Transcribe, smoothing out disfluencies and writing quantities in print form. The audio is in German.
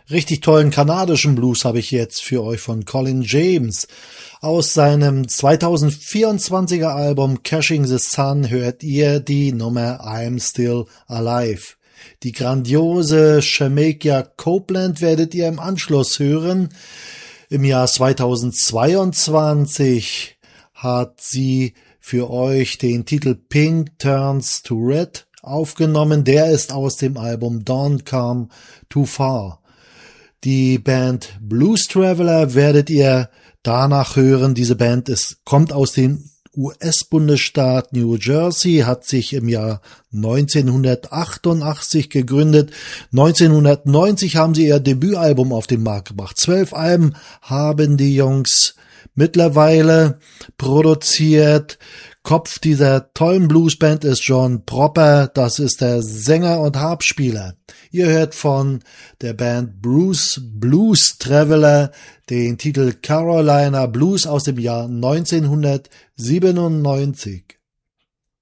Richtig tollen kanadischen Blues habe ich jetzt für euch von Colin James. Aus seinem 2024er Album Cashing the Sun hört ihr die Nummer I'm Still Alive. Die grandiose Shemekia Copeland werdet ihr im Anschluss hören. Im Jahr 2022 hat sie für euch den Titel Pink Turns to Red aufgenommen. Der ist aus dem Album Don't Come Too Far. Die Band Blues Traveler werdet ihr danach hören. Diese Band kommt aus dem US-Bundesstaat New Jersey, hat sich im Jahr 1988 gegründet. 1990 haben sie ihr Debütalbum auf den Markt gebracht. 12 Alben haben die Jungs mittlerweile produziert. Kopf dieser tollen Bluesband ist John Propper, das ist der Sänger und Harpspieler. Ihr hört von der Band Blues Traveler den Titel Carolina Blues aus dem Jahr 1997.